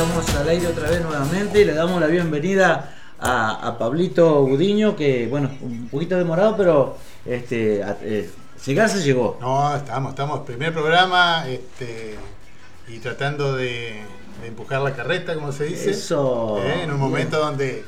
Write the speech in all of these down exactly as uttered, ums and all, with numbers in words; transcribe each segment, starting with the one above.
estamos al aire otra vez nuevamente y le damos la bienvenida a, a Pablito Gudiño, que bueno, un poquito demorado, pero este, a, eh, llegar se llegó. No, estamos, estamos, primer programa, este, y tratando de, de empujar la carreta, como se dice. Eso. ¿Eh? En un momento donde,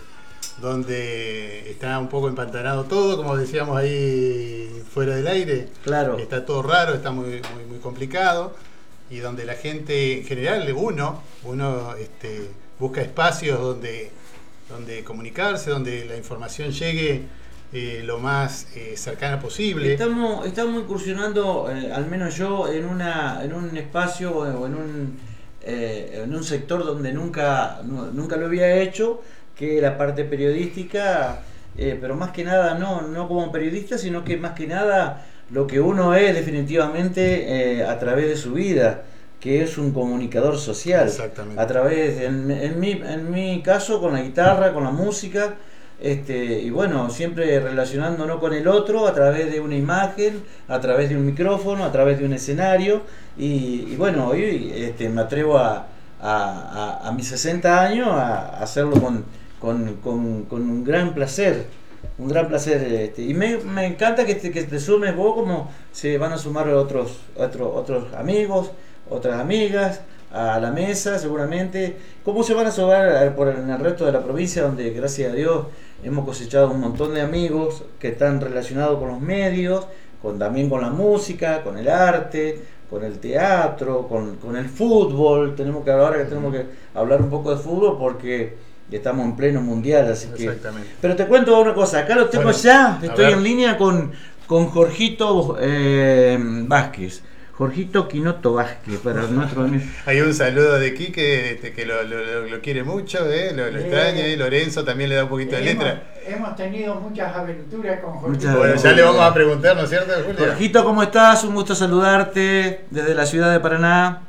donde está un poco empantanado todo, como decíamos ahí fuera del aire. Claro. Está todo raro, está muy, muy, muy complicado. Y donde la gente, en general, uno, uno este, busca espacios donde, donde comunicarse, donde la información llegue eh, lo más eh, cercana posible. Estamos, estamos incursionando, eh, al menos yo, en una, en un espacio o en un, eh, en un sector donde nunca, no, nunca lo había hecho, que es la parte periodística, eh, pero más que nada no, no como periodista, sino que más que nada lo que uno es definitivamente eh, a través de su vida, que es un comunicador social. Exactamente. A través, en, en, mi, en mi caso, con la guitarra, con la música, este, y bueno, siempre relacionándonos con el otro a través de una imagen, a través de un micrófono, a través de un escenario, y, y bueno, hoy este, me atrevo a, a, a, a mis sesenta años a, a hacerlo con, con, con, con un gran placer. Un gran placer, este, y me, me encanta que te, que te sumes vos, como se van a sumar otros, otros, otros amigos, otras amigas a la mesa seguramente, cómo se van a sumar por el, en el resto de la provincia, donde gracias a Dios hemos cosechado un montón de amigos que están relacionados con los medios, con, también con la música, con el arte, con el teatro, con, con el fútbol. Tenemos que ahora que tenemos que hablar un poco de fútbol porque estamos en pleno mundial, así que. Exactamente. Pero te cuento una cosa, acá lo tengo bueno, ya, estoy ver. en línea con, con Jorgito eh, Vázquez. Jorgito Quinoto Vázquez, para nuestro amigo. Hay un saludo de Quique, este, que lo, lo, lo quiere mucho, ¿eh? lo, lo Eh, extraña, y Lorenzo también le da un poquito de hemos, letra. hemos tenido muchas aventuras con Jorge. Muchas Bueno, ya le vamos a preguntar, ¿no es cierto, Julio? Jorgito, ¿cómo estás? Un gusto saludarte desde la ciudad de Paraná.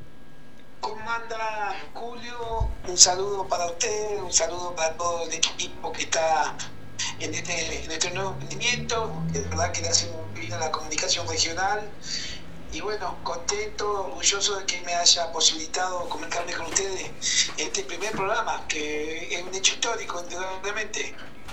¿Cómo anda, Julio? Un saludo para usted, un saludo para todo el equipo que está en este, en este nuevo emprendimiento, que de verdad que le hace muy bien a la comunicación regional. Y bueno, contento, orgulloso de que me haya posibilitado comunicarme con ustedes en este primer programa, que es un hecho histórico, indudablemente.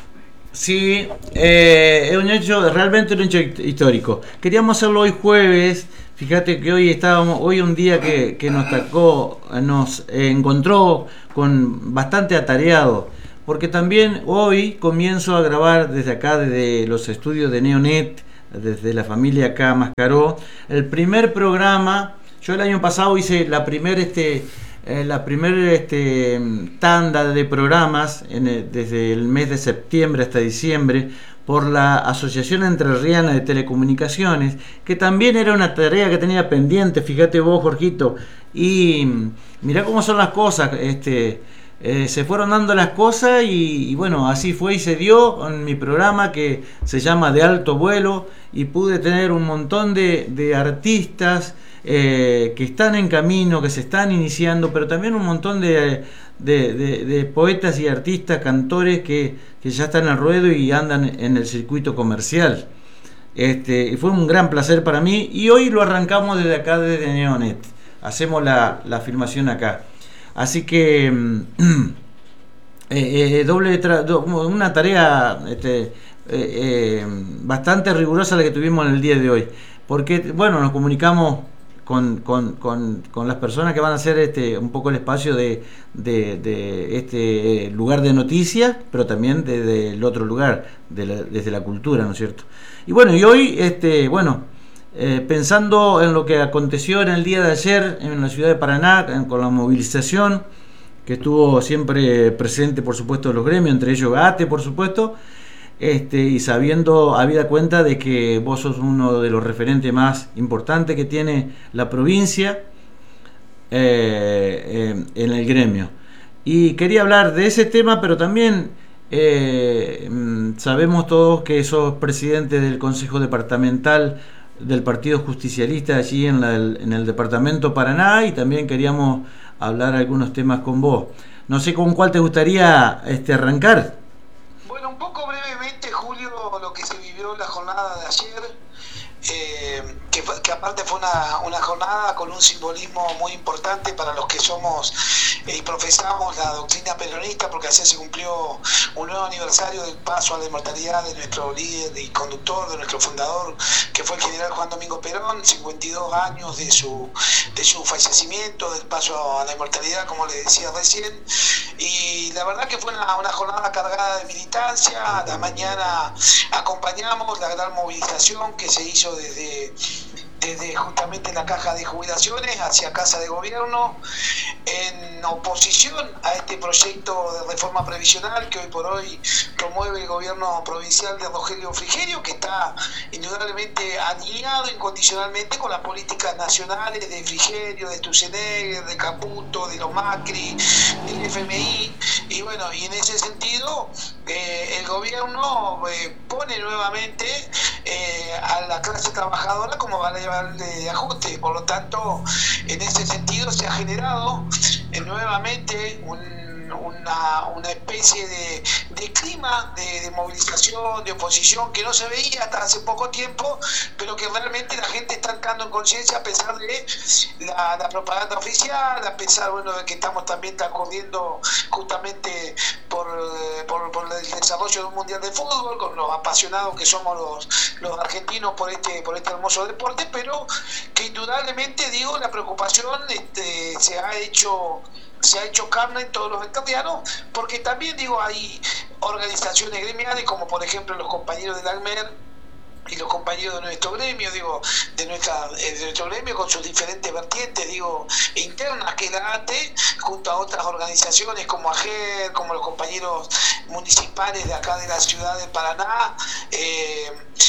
Sí, eh, es un hecho, realmente un hecho histórico. Queríamos hacerlo hoy jueves. Fíjate que hoy estábamos, hoy un día que, que nos tocó, nos encontró con bastante atareado, porque también hoy comienzo a grabar desde acá, desde los estudios de Neonet, desde la familia acá Mascaró, el primer programa. Yo el año pasado hice la primer este eh, la primer este tanda de programas en el, desde el mes de septiembre hasta diciembre, por la Asociación Entrerriana de Telecomunicaciones, que también era una tarea que tenía pendiente, fíjate vos, Jorgito, y mirá cómo son las cosas, este eh, se fueron dando las cosas y, y bueno, así fue y se dio en mi programa que se llama De Alto Vuelo, y pude tener un montón de, de artistas eh, que están en camino, que se están iniciando, pero también un montón de, de, de, de poetas y artistas, cantores que, que ya están al ruedo y andan en el circuito comercial. Este, y fue un gran placer para mí, y hoy lo arrancamos desde acá, desde Neonet. Hacemos la, la filmación acá. Así que eh, eh, doble tra- do, una tarea este, eh, eh, bastante rigurosa la que tuvimos en el día de hoy, porque bueno, nos comunicamos con, con, con, con las personas que van a hacer este un poco el espacio de, de, de este lugar de noticias, pero también desde el otro lugar, de la, desde la cultura, ¿no es cierto? Y bueno, y hoy este bueno Eh, pensando en lo que aconteció en el día de ayer en la ciudad de Paraná, en, con la movilización que estuvo siempre presente, por supuesto, los gremios, entre ellos ATE, por supuesto, este, y sabiendo, habida cuenta de que vos sos uno de los referentes más importantes que tiene la provincia eh, eh, en el gremio. Y quería hablar de ese tema, pero también eh, sabemos todos que sos presidente del Consejo Departamental del Partido Justicialista allí en, la, en el departamento Paraná, y también queríamos hablar algunos temas con vos. No sé con cuál te gustaría este, arrancar. Bueno, un poco brevemente, Julio, lo que se vivió la jornada de ayer, eh, que, que aparte fue una, una jornada con un simbolismo muy importante para los que somos y profesamos la doctrina peronista, porque ayer se cumplió un nuevo aniversario del paso a la inmortalidad de nuestro líder y conductor, de nuestro fundador, que fue el general Juan Domingo Perón, cincuenta y dos años de su, de su fallecimiento, del paso a la inmortalidad, como le decía recién. Y la verdad que fue una, una jornada cargada de militancia. A la mañana acompañamos la gran movilización que se hizo desde... desde justamente la caja de jubilaciones hacia Casa de Gobierno, en oposición a este proyecto de reforma previsional que hoy por hoy promueve el gobierno provincial de Rogelio Frigerio, que está indudablemente alineado incondicionalmente con las políticas nacionales de Frigerio, de Sturzenegger, de Caputo, de los Macri, del F M I, y bueno, y en ese sentido eh, el gobierno eh, pone nuevamente eh, a la clase trabajadora como variable de ajuste. Por lo tanto, en ese sentido se ha generado eh, nuevamente un Una, una especie de, de clima de, de movilización, de oposición que no se veía hasta hace poco tiempo, pero que realmente la gente está entrando en conciencia a pesar de la, la propaganda oficial, a pesar bueno de que estamos también transcurriendo justamente por, por, por el desarrollo de un mundial de fútbol, con los apasionados que somos los, los argentinos por este, por este hermoso deporte, pero que indudablemente, digo, la preocupación este, se ha hecho se ha hecho carne en todos los entrerrianos, porque también, digo, hay organizaciones gremiales, como por ejemplo los compañeros del ACMER y los compañeros de nuestro gremio, digo, de nuestra de nuestro gremio con sus diferentes vertientes, digo, internas, que es la A T E, junto a otras organizaciones como A G E R, como los compañeros municipales de acá de la ciudad de Paraná, eh,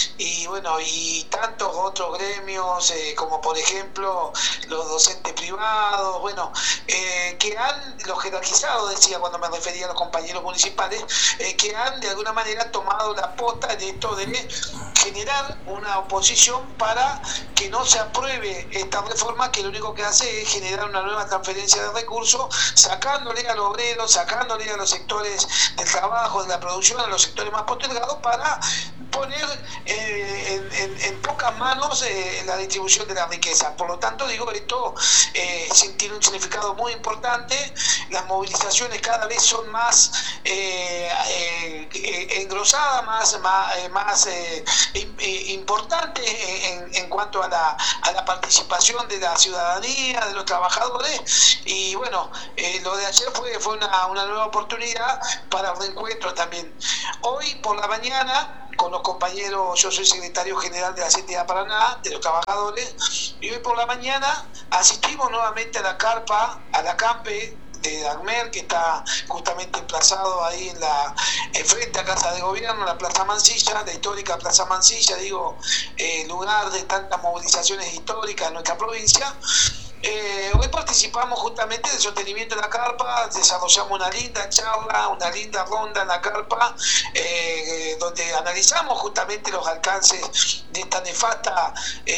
y bueno, y tantos otros gremios, eh, como por ejemplo los docentes privados, bueno, eh, que han, los jerarquizados, decía cuando me refería a los compañeros municipales, eh, que han de alguna manera tomado la pota en esto de generar una oposición para que no se apruebe esta reforma, que lo único que hace es generar una nueva transferencia de recursos, sacándole a los obreros, sacándole a los sectores del trabajo, de la producción, a los sectores más postergados, para poner eh, en, en, en pocas manos eh, la distribución de la riqueza. Por lo tanto, digo, esto eh, tiene un significado muy importante. Las movilizaciones cada vez son más eh, eh, engrosadas, más, más, eh, más eh, importantes en, en cuanto a la, a la participación de la ciudadanía, de los trabajadores. Y bueno, eh, lo de ayer fue, fue una, una nueva oportunidad para el reencuentro también. Hoy por la mañana, con los compañeros, yo soy secretario general de la C T A Paraná, de los trabajadores, y hoy por la mañana asistimos nuevamente a la carpa, a la campe de ACMER, que está justamente emplazado ahí en la en frente a Casa de Gobierno, la Plaza Mansilla, la histórica Plaza Mansilla, digo, eh, lugar de tantas movilizaciones históricas en nuestra provincia. Eh, hoy participamos justamente del sostenimiento de la carpa, desarrollamos una linda charla, una linda ronda en la carpa, eh, donde analizamos justamente los alcances de esta nefasta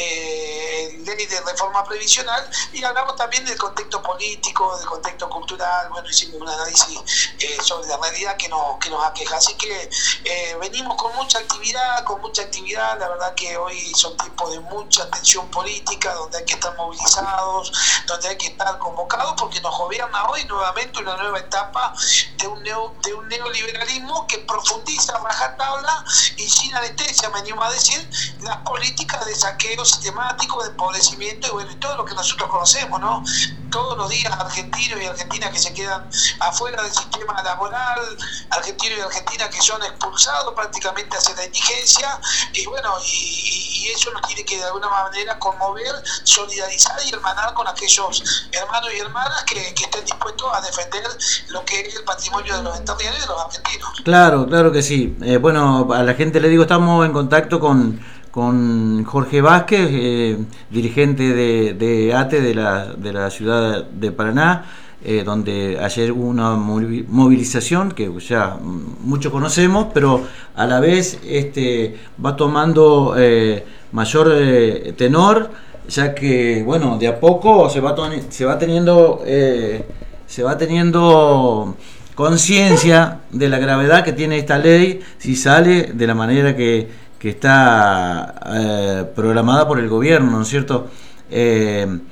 eh, ley de reforma previsional, y hablamos también del contexto político, del contexto cultural. Bueno, hicimos un análisis eh, sobre la realidad que nos, que nos aqueja. Así que eh, venimos con mucha actividad, con mucha actividad. La verdad que hoy son tiempos de mucha tensión política, donde hay que estar movilizados, donde hay que estar convocados, porque nos gobierna hoy nuevamente una nueva etapa de un, neo, de un neoliberalismo que profundiza a rajatabla y sin anestesia, me animo a decir, las políticas de saqueo sistemático, de empobrecimiento y bueno, y todo lo que nosotros conocemos, ¿no? Todos los días argentinos y argentinas que se quedan afuera del sistema laboral, argentinos y argentinas que son expulsados prácticamente hacia la indigencia, y bueno, y, y eso nos tiene que de alguna manera conmover, solidarizar y hermanar con aquellos hermanos y hermanas que, que estén dispuestos a defender lo que es el patrimonio de los entrerrianos y de los argentinos. Claro, claro que sí. Eh, bueno, a la gente le digo, estamos en contacto con, con Jorge Vázquez, eh, dirigente de, de A T E de la, de la ciudad de Paraná, eh, donde ayer hubo una movilización que ya muchos conocemos, pero a la vez este, va tomando eh, mayor eh, tenor, ya que bueno, de a poco se va se va teniendo eh, se va teniendo conciencia de la gravedad que tiene esta ley si sale de la manera que, que está eh, programada por el gobierno, ¿no es cierto? Eh,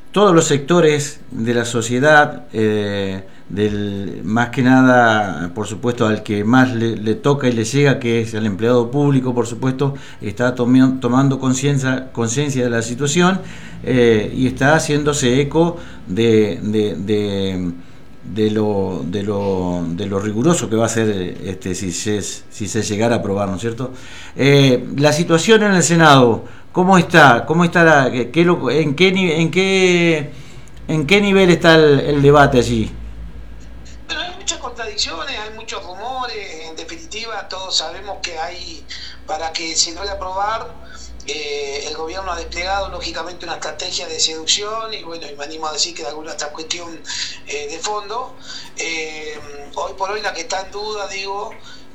todos los sectores de la sociedad, eh, del, más que nada, por supuesto, al que más le, le toca y le llega, que es el empleado público, por supuesto, está tomi- tomando conciencia conciencia de la situación, eh, y está haciéndose eco de, de, de, de, lo, de, lo, de lo riguroso que va a ser este, si, se, si se llegara a aprobar, ¿no es cierto? Eh, la situación en el Senado, ¿cómo está? ¿Cómo está la, qué, qué lo, en, qué, en, qué, ¿En qué nivel está el, el debate allí? Pero hay muchas contradicciones, hay muchos rumores, en definitiva todos sabemos que hay, para que se logre aprobar, eh, el gobierno ha desplegado lógicamente una estrategia de seducción y bueno, y me animo a decir que de alguna otra cuestión eh, de fondo. Eh, hoy por hoy la que está en duda, digo,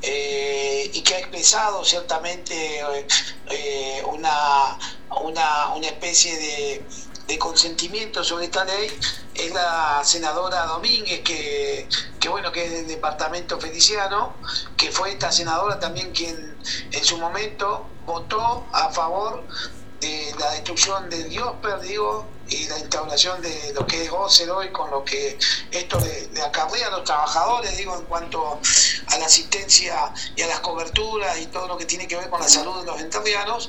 eh, y que ha expresado ciertamente eh, una, una, una especie de... de consentimiento sobre esta ley es la senadora Domínguez, que, que bueno, que es del departamento Feliciano, que fue esta senadora también quien en su momento votó a favor de la destrucción del IOSPER, digo, y la instauración de lo que es Gocer hoy, con lo que esto le, le acarrea a los trabajadores, digo, en cuanto a la asistencia y a las coberturas y todo lo que tiene que ver con la salud de los entrerrianos.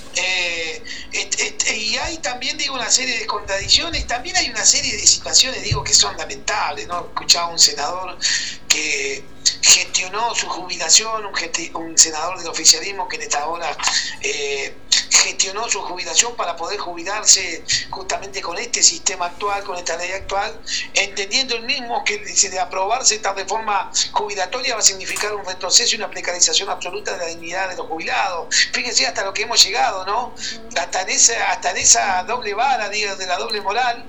Eh, et, et, y hay también, digo, una serie de contradicciones, también hay una serie de situaciones, digo, que son lamentables, ¿no? Escuchaba un senador que gestionó su jubilación, un, gesti- un senador del oficialismo que en esta hora eh, gestionó su jubilación para poder jubilarse justamente con este sistema actual, con esta ley actual, entendiendo el mismo que de aprobarse esta reforma jubilatoria va a significar un retroceso y una precarización absoluta de la dignidad de los jubilados. Fíjense hasta lo que hemos llegado, ¿no? Hasta en esa, hasta en esa doble vara, digo, de la doble moral.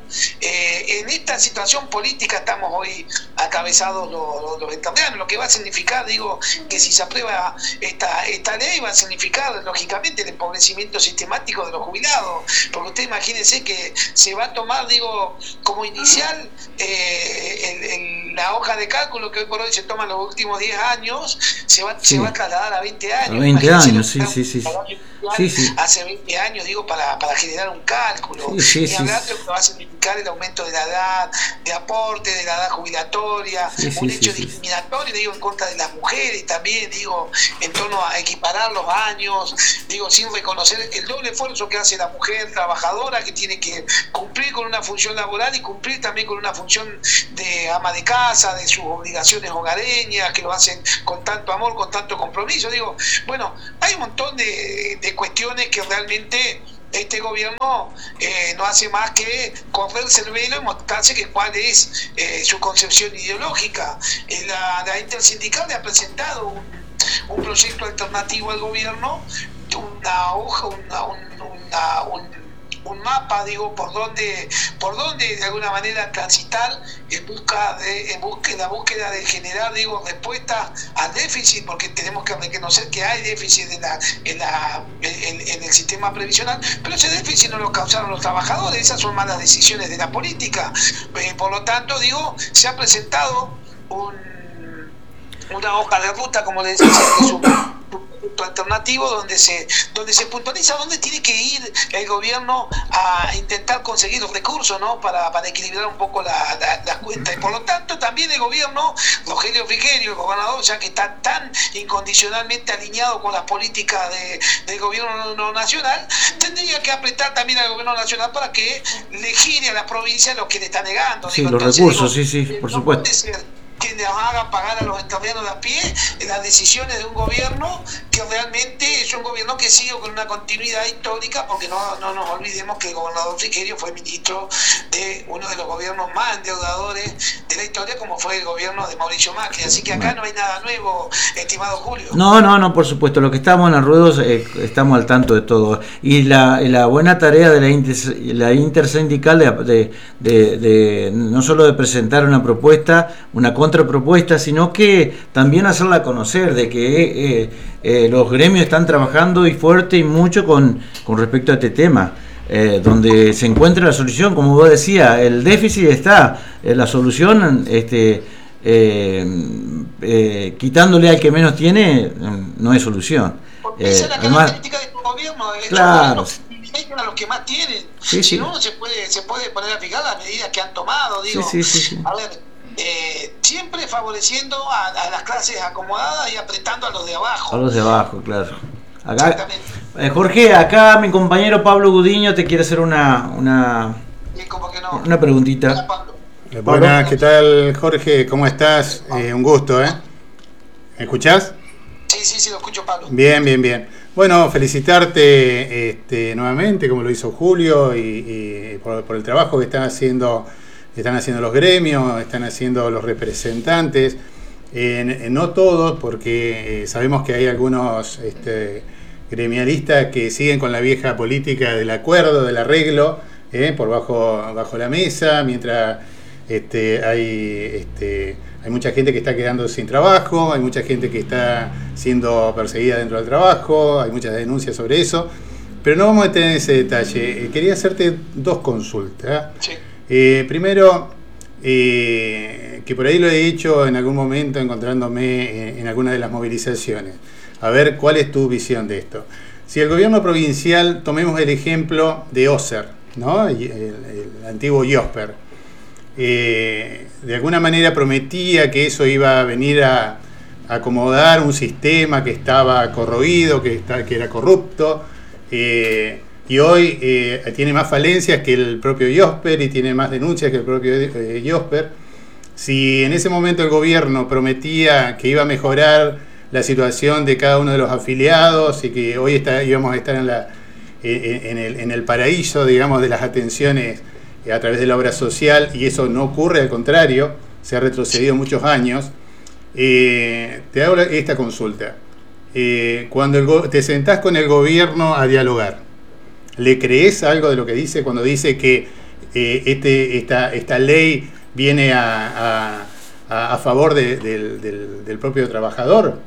Eh, en esta situación política estamos hoy acabezados los, los, los entrerrianos, lo que va a significar, digo, que si se aprueba esta, esta ley va a significar, lógicamente, el empobrecimiento sistemático de los jubilados, porque usted imagínense que se va a tomar, digo, como inicial eh, el, el, la hoja de cálculo que hoy por hoy se toma en los últimos diez años, se va, sí. se va a trasladar a veinte años. A veinte años, sí, sí, sí. Sí, sí. Hace veinte años, digo, para, para generar un cálculo. Sí, sí, y sí, hablar sí. de lo que va a significar el aumento de la edad de aporte, de la edad jubilatoria, sí, sí, un sí, hecho sí, discriminatorio, digo, en contra de las mujeres también, digo, en torno a equiparar los años, digo, sin reconocer el doble esfuerzo que hace la mujer trabajadora, que tiene que cumplir con una función laboral y cumplir también con una función de ama de casa, de sus obligaciones hogareñas, que lo hacen con tanto amor, con tanto compromiso. Digo, bueno, hay un montón de, de cuestiones que realmente este gobierno eh, no hace más que correrse el velo y mostrarse que cuál es eh, su concepción ideológica. Eh, la, la intersindical le ha presentado un, un proyecto alternativo al gobierno, una hoja, una, un, una, un, un mapa, digo, por donde, por donde de alguna manera transitar en busca de, en busca, en la búsqueda de generar, digo, respuesta al déficit, porque tenemos que reconocer que hay déficit en, la, en, la, en, en el sistema previsional, pero ese déficit no lo causaron los trabajadores, esas son malas decisiones de la política. Eh, por lo tanto, digo, se ha presentado un, una hoja de ruta, como le decía, que es un alternativo donde se donde se puntualiza dónde tiene que ir el gobierno a intentar conseguir los recursos, ¿no? para, para equilibrar un poco la, la, las cuentas, y por lo tanto también el gobierno, Rogelio Frigerio, el gobernador, ya que está tan incondicionalmente alineado con las políticas de, del gobierno nacional, tendría que apretar también al gobierno nacional para que le gire a las provincias lo que le está negando. Sí, digo, los entonces, recursos, digo, sí, sí, por no supuesto. Puede ser que nos haga pagar a los entrerrianos de a pie las decisiones de un gobierno que realmente es un gobierno que sigue con una continuidad histórica, porque no, no nos olvidemos que el gobernador Frigerio fue ministro de uno de los gobiernos más endeudadores de la historia, como fue el gobierno de Mauricio Macri, así que acá no hay nada nuevo, estimado Julio. No, no, no, por supuesto, los que estamos en el ruedo eh, estamos al tanto de todo, y la, la buena tarea de la, inter, la intersindical de, de, de, de no solo de presentar una propuesta, una contrapropuesta, sino que también hacerla conocer, de que eh, eh, los gremios están trabajando y fuerte y mucho con, con respecto a este tema, eh, donde se encuentra la solución, como vos decías, el déficit está, eh, la solución, este, eh, eh, quitándole al que menos tiene, no es solución. Porque esa es la además, característica de tu gobierno, el claro. gobierno beneficien a los que más tienen. Sí, si sí. no, se puede, se puede poner a fijar las medidas que han tomado, digo. Sí, sí, sí, sí. A ver, eh, siempre favoreciendo a, a las clases acomodadas y apretando a los de abajo. A los de abajo, claro. Acá, Exactamente. eh, Jorge, acá mi compañero Pablo Gudiño te quiere hacer una, una, Y como que no. una preguntita. Hola, Pablo. Eh, Buenas, ¿qué tal, Jorge? ¿Cómo estás? Eh, un gusto, ¿eh? ¿Me escuchás? Sí, sí, sí, lo escucho, Pablo. Bien, bien, bien. Bueno, felicitarte este, nuevamente, como lo hizo Julio, y, y por, por el trabajo que están haciendo, están haciendo los gremios, están haciendo los representantes. Eh, no todos, porque eh, sabemos que hay algunos este, gremialistas que siguen con la vieja política del acuerdo, del arreglo, eh, por bajo, bajo la mesa, mientras este, hay... Este, Hay mucha gente que está quedando sin trabajo, hay mucha gente que está siendo perseguida dentro del trabajo, hay muchas denuncias sobre eso, pero no vamos a tener ese detalle. Eh, quería hacerte dos consultas. Sí. Eh, primero, eh, que por ahí lo he dicho en algún momento encontrándome en, en alguna de las movilizaciones. A ver, ¿cuál es tu visión de esto? Si el gobierno provincial, tomemos el ejemplo de Oser, ¿no? el, el, el antiguo Iosper, Eh, de alguna manera prometía que eso iba a venir a, a acomodar un sistema que estaba corroído, que, está, que era corrupto, eh, y hoy eh, tiene más falencias que el propio Iosper y tiene más denuncias que el propio eh, Iosper. Si en ese momento el gobierno prometía que iba a mejorar la situación de cada uno de los afiliados y que hoy está, íbamos a estar en, la, en, en, el, en el paraíso, digamos, de las atenciones a través de la obra social, y eso no ocurre, al contrario, se ha retrocedido muchos años. Eh, te hago esta consulta. Eh, cuando el go- te sentás con el gobierno a dialogar, ¿le crees algo de lo que dice cuando dice que eh, este, esta, esta ley viene a, a, a favor de, del, del, del propio trabajador?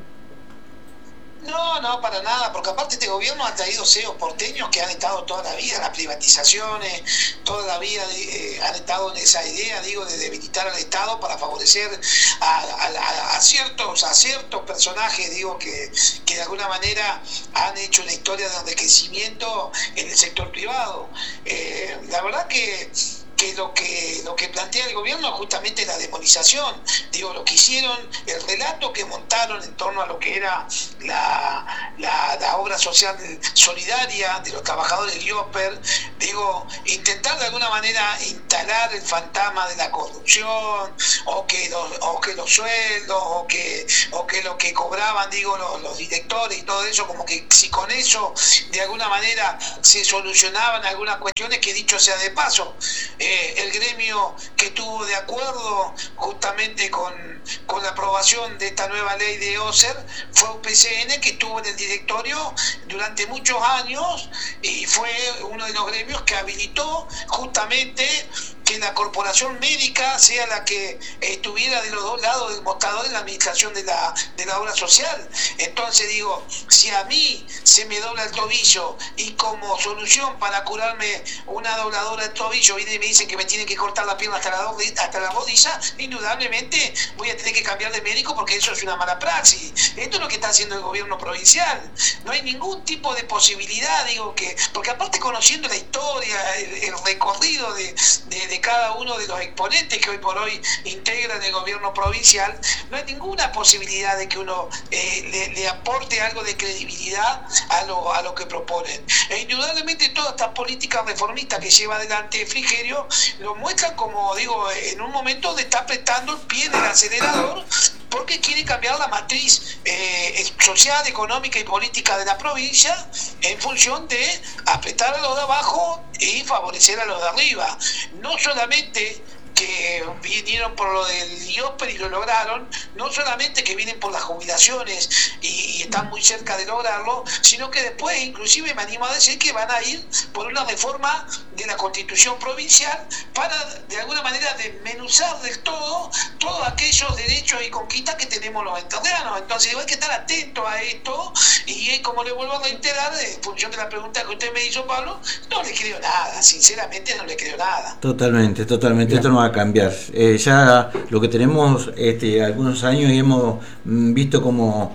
No, no, para nada, porque aparte este gobierno ha traído C E Os porteños que han estado toda la vida en las privatizaciones, toda la vida eh, han estado en esa idea, digo, de debilitar al Estado para favorecer a, a, a, ciertos, a ciertos personajes, digo, que, que de alguna manera han hecho una historia de decrecimiento en el sector privado. Eh, la verdad que... que lo que lo que plantea el gobierno es justamente la demonización, digo, lo que hicieron, el relato que montaron en torno a lo que era la, la, la obra social solidaria de los trabajadores del Iosper, digo, intentar de alguna manera instalar el fantasma de la corrupción, o que los, o que los sueldos, o que, o que lo que cobraban, digo, los, los directores y todo eso, como que si con eso de alguna manera se solucionaban algunas cuestiones, que dicho sea de paso, eh, el gremio que estuvo de acuerdo justamente con, con la aprobación de esta nueva ley de Oser fue U P C N, que estuvo en el directorio durante muchos años y fue uno de los gremios que habilitó justamente que la corporación médica sea la que estuviera de los dos lados del mostrador en la administración de la, de la obra social. Entonces digo, si a mí se me dobla el tobillo y como solución para curarme una dobladora del tobillo viene y me dicen que me tienen que cortar la pierna hasta la, hasta la rodilla, indudablemente voy a tener que cambiar de médico, porque eso es una mala praxis. Esto es lo que está haciendo el gobierno provincial. No hay ningún tipo de posibilidad, digo, que, porque aparte conociendo la historia, el, el recorrido de, de, de cada uno de los exponentes que hoy por hoy integran el gobierno provincial, no hay ninguna posibilidad de que uno eh, le, le aporte algo de credibilidad a lo, a lo que proponen. E indudablemente todas estas políticas reformistas que lleva adelante Frigerio lo muestran como, digo, en un momento donde está apretando el pie del acelerador, porque quiere cambiar la matriz eh, social, económica y política de la provincia en función de apretar a los de abajo y favorecer a los de arriba. No solamente que vinieron por lo del Iosper y lo lograron, no solamente que vienen por las jubilaciones y, y están muy cerca de lograrlo, sino que después inclusive me animo a decir que van a ir por una reforma de la Constitución provincial para de alguna manera desmenuzar del todo todos aquellos derechos y conquistas que tenemos los entrerrianos. Entonces hay que estar atentos a esto, y como le vuelvo a reiterar, en función de la pregunta que usted me hizo, Pablo, no le creo nada, sinceramente no le creo nada. Totalmente, totalmente, esto no va a cambiar. Eh, ya lo que tenemos este, algunos años y hemos visto como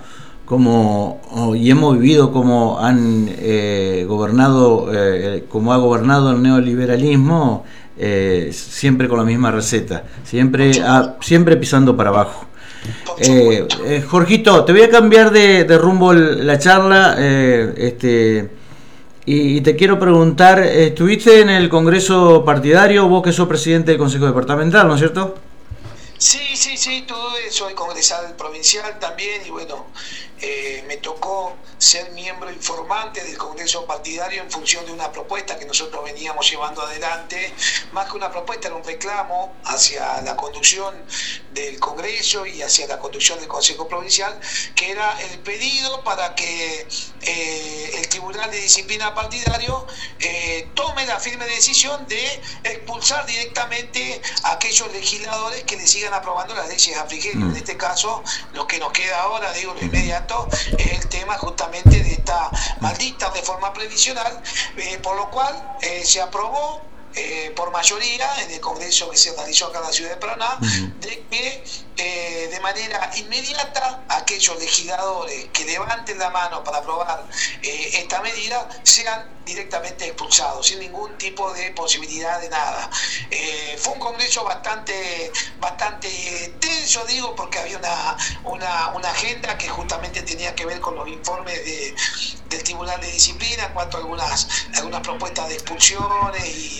como oh, y hemos vivido como han eh, gobernado, eh, como ha gobernado el neoliberalismo, eh, siempre con la misma receta, siempre, a, siempre pisando para abajo. Eh, eh, Jorgito, te voy a cambiar de, de rumbo la charla, eh, este, y, y te quiero preguntar, ¿estuviste en el Congreso partidario, vos que sos presidente del Consejo Departamental, ¿no es cierto? Sí, sí, sí, todo eso, soy congresal provincial también y bueno, eh, me tocó ser miembro informante del Congreso partidario en función de una propuesta que nosotros veníamos llevando adelante, más que una propuesta, era un reclamo hacia la conducción del Congreso y hacia la conducción del Consejo Provincial, que era el pedido para que eh, el Tribunal de Disciplina Partidario eh, tome la firme decisión de expulsar directamente a aquellos legisladores que le sigan aprobando las leyes a Frigerio. En este caso, lo que nos queda ahora, digo, lo inmediato, es el tema justamente de esta maldita reforma previsional, eh, por lo cual eh, se aprobó eh, por mayoría en el Congreso que se realizó acá en la ciudad de Paraná, de que eh, de manera inmediata aquellos legisladores que levanten la mano para aprobar eh, esta medida sean directamente expulsados, sin ningún tipo de posibilidad de nada. Eh, fue un congreso bastante bastante tenso, digo, porque había una, una, una agenda que justamente tenía que ver con los informes de, del Tribunal de Disciplina en cuanto a algunas, algunas propuestas de expulsiones y,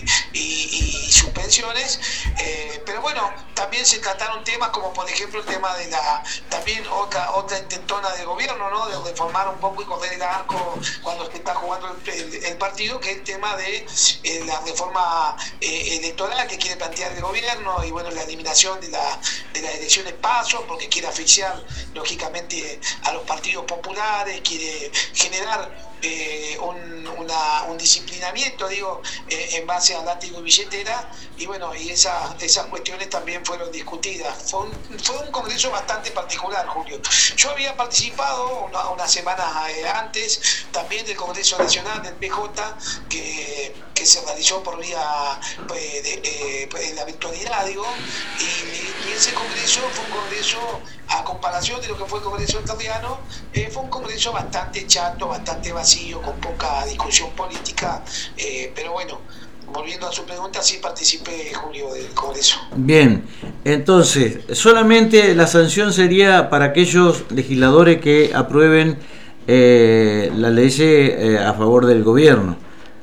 y, y suspensiones, eh, pero bueno, también se trataron temas como por ejemplo el tema de la, también otra, otra intentona del gobierno, ¿no?, de reformar un poco y correr el arco cuando se está jugando el, el, el partido, que es el tema de eh, la reforma eh, electoral que quiere plantear el gobierno y bueno, la eliminación de, la, de las elecciones paso, porque quiere asfixiar lógicamente a los partidos populares, quiere generar Eh, un, una, un disciplinamiento, digo, eh, en base a látigo y billetera, y bueno, y esa, esas cuestiones también fueron discutidas. Fue un, fue un congreso bastante particular, Julio. Yo había participado una, unas semanas eh, antes también del Congreso Nacional del P J, que, que se realizó por vía pues, de, eh, en la virtualidad, digo, y, y ese congreso fue un congreso, a comparación de lo que fue el Congreso Entrerriano, eh, fue un congreso bastante chato, bastante vacío, con poca discusión política, eh, pero bueno, volviendo a su pregunta, sí participé, Julio, del Congreso. Bien, entonces, solamente la sanción sería para aquellos legisladores que aprueben eh, la ley eh, a favor del gobierno.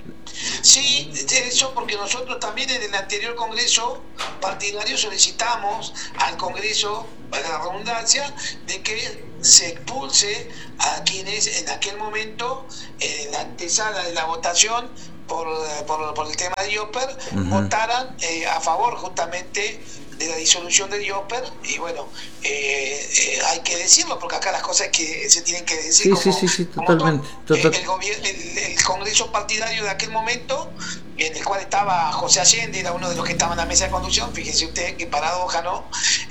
Sí, eso porque nosotros también en el anterior Congreso partidario solicitamos al Congreso, para la redundancia, de que se expulse a quienes en aquel momento, en la antesala de la votación por, por, por el tema de IOPER, uh-huh. votaran eh, a favor justamente de la disolución del IOPER, y bueno, eh, eh, hay que decirlo porque acá las cosas que se tienen que decir. Sí, como, sí, sí, sí, totalmente. Todo, total. eh, el, gobierno, el, el Congreso partidario de aquel momento, en el cual estaba José Allende, era uno de los que estaban en la mesa de conducción, fíjense usted qué paradoja, ¿no?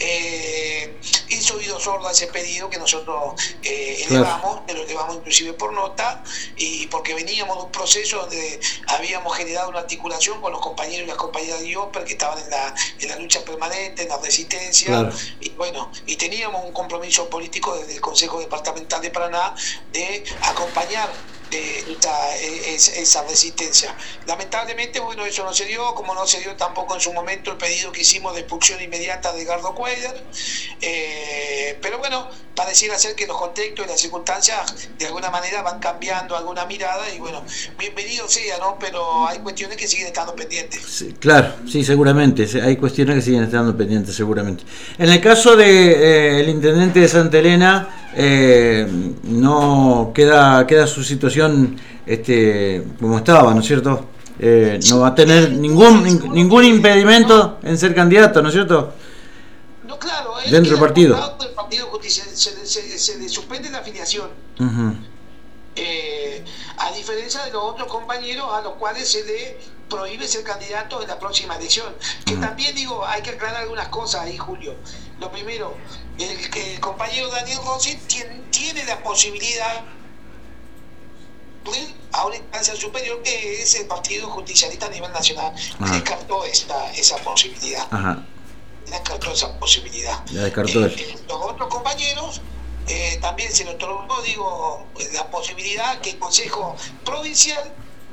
Eh, hizo oído sordo a ese pedido que nosotros eh, elevamos, claro. Lo elevamos inclusive por nota, y porque veníamos de un proceso donde habíamos generado una articulación con los compañeros y las compañeras de IOPER que estaban en la, en la lucha permanente, en la resistencia, claro. y bueno, y teníamos un compromiso político desde el Consejo Departamental de Paraná de acompañar Esta, esa, esa resistencia. Lamentablemente, bueno, eso no se dio, como no se dio tampoco en su momento el pedido que hicimos de expulsión inmediata de Edgardo Cuellar, eh, pero bueno, pareciera ser que los contextos y las circunstancias de alguna manera van cambiando alguna mirada, y bueno, bienvenido sea, ¿no? Pero hay cuestiones que siguen estando pendientes. Sí, claro, sí, seguramente, hay cuestiones que siguen estando pendientes, seguramente. En el caso de eh, el intendente de Santa Elena, Eh, no queda queda su situación este como estaba, ¿no es cierto? Eh, no va a tener ningún ningún impedimento en ser candidato, ¿no es cierto? No, claro, dentro del partido. del partido se, se, se, se le suspende la afiliación. Uh-huh. Eh, a diferencia de los otros compañeros a los cuales se le prohíbe ser candidato en la próxima elección. Que uh-huh. también digo, hay que aclarar algunas cosas ahí, Julio. Lo primero, el, el compañero Daniel Rossi tiene, tiene la posibilidad de a una instancia superior que es el Partido Justicialista a nivel nacional. Uh-huh. Descartó esta, esa posibilidad. Uh-huh. Descartó esa posibilidad. Ya descartó eh, los otros compañeros eh, también se le otorgó, digo, la posibilidad que el Consejo Provincial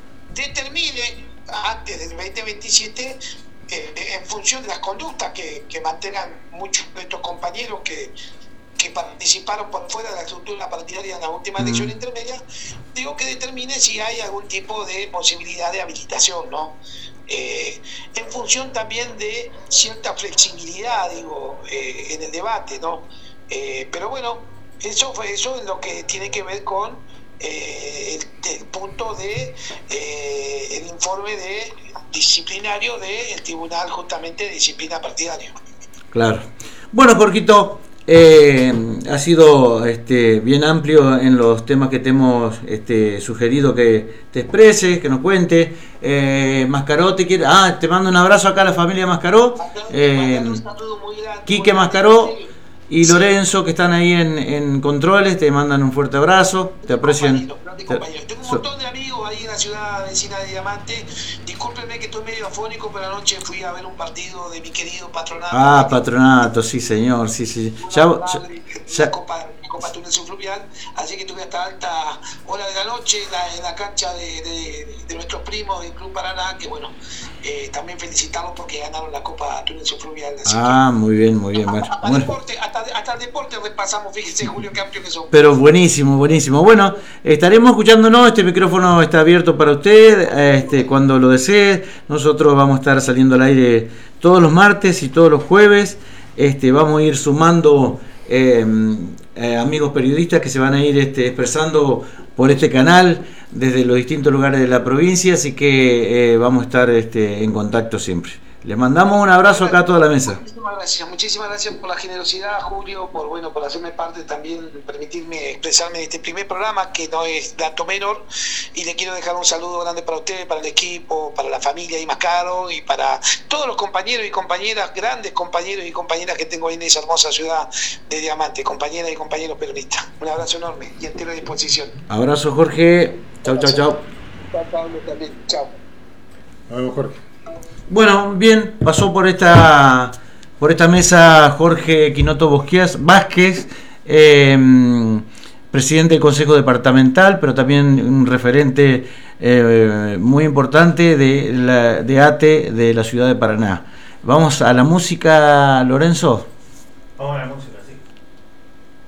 determine antes del veinte veintisiete, eh, en función de las conductas que, que mantengan muchos de estos compañeros que, que participaron por fuera de la estructura partidaria en la última elección mm. intermedia, digo que determine si hay algún tipo de posibilidad de habilitación, ¿no? Eh, en función también de cierta flexibilidad, digo, eh, en el debate, ¿no? Eh, pero bueno, eso fue eso es lo que tiene que ver con eh, el, el punto de eh, el informe de disciplinario del Tribunal justamente de Disciplina Partidaria. Claro. Bueno, Jorgito, eh, ha sido este, bien amplio en los temas que te hemos este, sugerido que te expreses, que nos cuentes. Eh, Mascaró te quiere. Ah, te mando un abrazo acá a la familia Mascaró. Eh, Quique Mascaró y Lorenzo, que están ahí en, en controles, te mandan un fuerte abrazo, te aprecian. Tengo un montón de amigos ahí en la ciudad vecina de Diamante. Discúlpenme que estoy medio afónico, pero anoche fui a ver un partido de mi querido Patronato. Ah, Patronato, sí señor, sí, sí. Ya, ya, ya. Copa, Copa Tunense Fluvial, así que estuve hasta alta hora de la noche en la, en la cancha de, de, de nuestros primos del Club Paraná, que bueno, eh, también felicitarlos porque ganaron la Copa Tunense Fluvial. Ah, que, muy bien, muy bien. Bueno, hasta, bueno. Deporte, hasta, hasta el deporte repasamos, fíjense, Julio, qué amplio que son. Pero buenísimo, buenísimo. Bueno, estaremos escuchándonos, este micrófono está abierto para usted, este, cuando lo desee. Nosotros vamos a estar saliendo al aire todos los martes y todos los jueves. Este, vamos a ir sumando eh, eh, amigos periodistas que se van a ir este, expresando por este canal desde los distintos lugares de la provincia, así que eh, vamos a estar este, en contacto siempre. Les mandamos un abrazo acá a toda la mesa. Muchísimas gracias, muchísimas gracias por la generosidad, Julio, por bueno, por hacerme parte también, permitirme expresarme en este primer programa, que no es dato menor, y le quiero dejar un saludo grande para usted, para el equipo, para la familia y Mascaro, y para todos los compañeros y compañeras, grandes compañeros y compañeras que tengo ahí en esa hermosa ciudad de Diamante, compañeras y compañeros peronistas. Un abrazo enorme y entero a disposición. Abrazo, Jorge. Chau, chau, chau. Chao, Pablo, también. Chao. Nos vemos, Jorge. Bueno, bien, pasó por esta por esta mesa Jorge Quinoto Bosquías Vázquez, eh, presidente del Consejo Departamental, pero también un referente eh, muy importante de, la, de A T E de la ciudad de Paraná. Vamos a la música, Lorenzo. Vamos a la música.